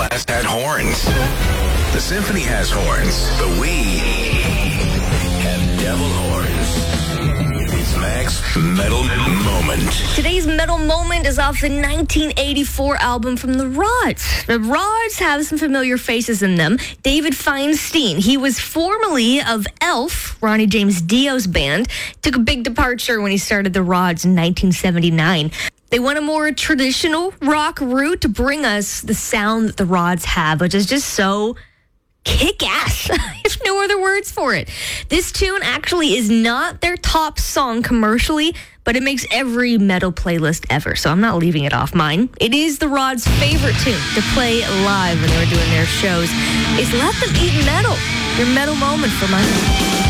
last had horns. The symphony has horns, but we have devil horns. It's Mac's Metal Moment. Today's Metal Moment is off the 1984 album from The Rods. The Rods have some familiar faces in them. David Feinstein, he was formerly of Elf, Ronnie James Dio's band, took a big departure when he started The Rods in 1979. They went a more traditional rock route to bring us the sound that The Rods have, which is just so kick-ass. There's no other words for it. This tune actually is not their top song commercially, but it makes every metal playlist ever, so I'm not leaving it off mine. It is The Rods' favorite tune to play live when they were doing their shows. Is Let Them Eat Metal, your metal moment for Monday.